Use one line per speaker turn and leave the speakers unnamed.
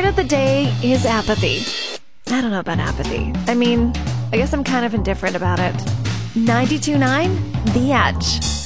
of the day is apathy. I don't know about apathy. I mean, I guess I'm kind of indifferent about it. 92.9 The Edge.